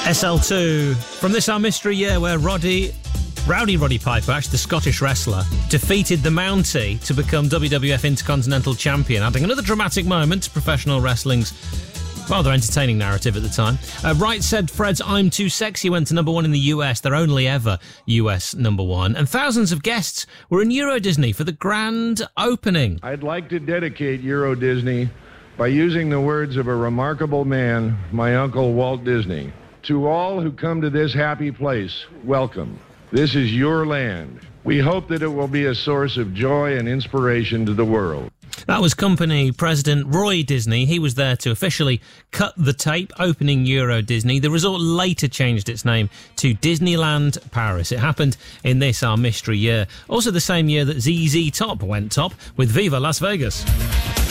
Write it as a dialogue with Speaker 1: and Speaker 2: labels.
Speaker 1: SL2 from this our mystery year where Rowdy Roddy Piper, actually the Scottish wrestler, defeated the Mountie to become WWF Intercontinental Champion, adding another dramatic moment to professional wrestling's rather entertaining narrative at the time. Right Said Fred's I'm Too Sexy went to number one in the US, their only ever US number one, and thousands of guests were in Euro Disney for the grand opening.
Speaker 2: I'd like to dedicate Euro Disney by using the words of a remarkable man, my uncle Walt Disney. To all who come to this happy place, welcome. This is your land. We hope that it will be a source of joy and inspiration to the world.
Speaker 1: That was company president Roy Disney. He was there to officially cut the tape, opening Euro Disney. The resort later changed its name to Disneyland Paris. It happened in this, our mystery year. Also the same year that ZZ Top went top with Viva Las Vegas.